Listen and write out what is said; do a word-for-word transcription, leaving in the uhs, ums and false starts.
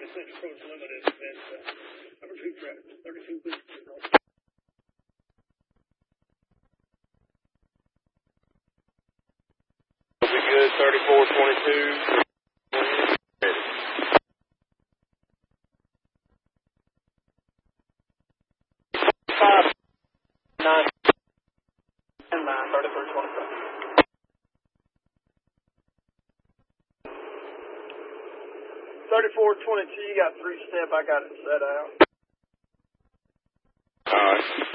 the Central Coast Limited, and uh, number two track, thirty-two weeks. Will be good, thirty-four twenty-two. Five, nine, and nine, thirty-three twenty-five. thirty-four twenty-two, you got three step, I got it set out. All right.